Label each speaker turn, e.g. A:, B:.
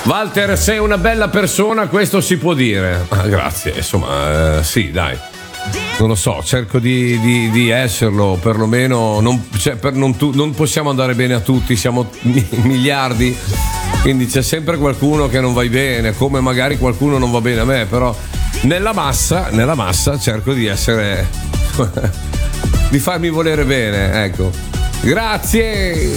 A: Walter, sei una bella persona, questo si può dire. Grazie, insomma, sì, dai. Non lo so, cerco di esserlo, perlomeno non possiamo andare bene a tutti, siamo miliardi, quindi c'è sempre qualcuno che non va bene, come magari qualcuno non va bene a me, però nella massa cerco di essere di farmi volere bene, ecco. Grazie.